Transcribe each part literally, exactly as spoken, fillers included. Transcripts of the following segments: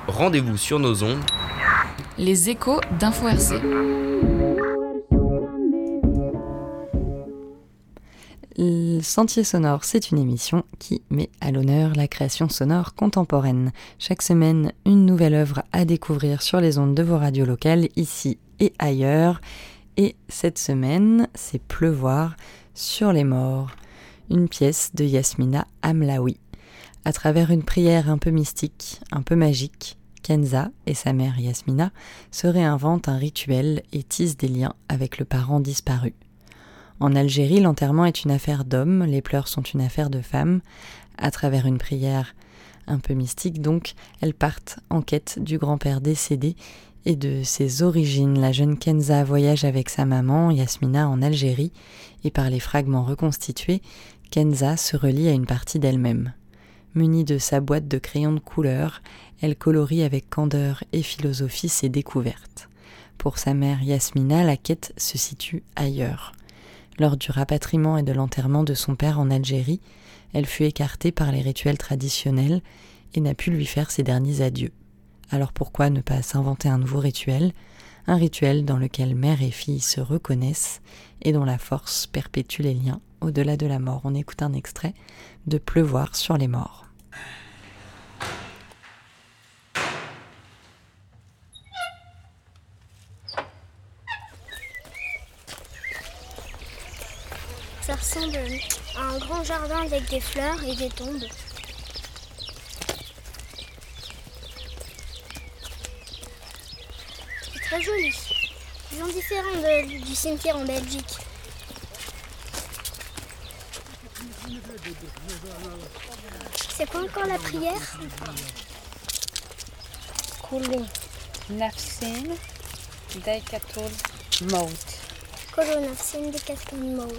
Rendez-vous sur nos ondes. Les échos d'Info R C. Le Sentier sonore, c'est une émission qui met à l'honneur la création sonore contemporaine. Chaque semaine, une nouvelle œuvre à découvrir sur les ondes de vos radios locales, ici et ailleurs. Et cette semaine, c'est Pleuvoir sur les morts, une pièce de Yasmina Hamlaoui. À travers une prière un peu mystique, un peu magique, Kenza et sa mère Yasmina se réinventent un rituel et tissent des liens avec le parent disparu. En Algérie, l'enterrement est une affaire d'hommes, les pleurs sont une affaire de femmes. À travers une prière un peu mystique, donc, elles partent en quête du grand-père décédé et de ses origines. La jeune Kenza voyage avec sa maman, Yasmina, en Algérie, et par les fragments reconstitués, Kenza se relie à une partie d'elle-même. Munie de sa boîte de crayons de couleur, elle colorie avec candeur et philosophie ses découvertes. Pour sa mère Yasmina, la quête se situe ailleurs. Lors du rapatriement et de l'enterrement de son père en Algérie, elle fut écartée par les rituels traditionnels et n'a pu lui faire ses derniers adieux. Alors pourquoi ne pas s'inventer un nouveau rituel, un rituel dans lequel mère et fille se reconnaissent et dont la force perpétue les liens au-delà de la mort. On écoute un extrait de Pleuvoir sur les morts. Ça ressemble à un grand jardin avec des fleurs et des tombes. C'est très joli. Ils sont différents de, du cimetière en Belgique. C'est quoi encore la prière? Kullu nafsin daikatul maut. Kullu nafsin daikatul maut.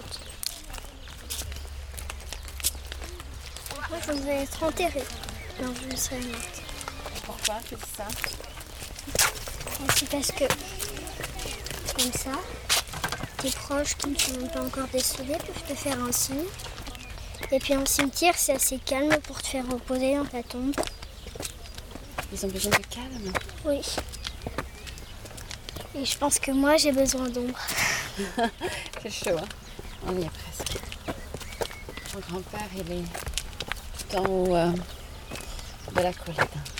Moi, je voudrais être enterrée. Non, je me serais morte. Pourquoi tu dis ça? C'est parce que, comme ça, tes proches qui ne sont même pas encore décédés peuvent te faire un signe. Et puis en cimetière, c'est assez calme pour te faire reposer dans ta tombe. Ils ont besoin de calme? Oui. Et je pense que moi, j'ai besoin d'ombre. C'est chaud, hein? On y est presque. Mon grand-père, il est tout en haut euh, de la colline.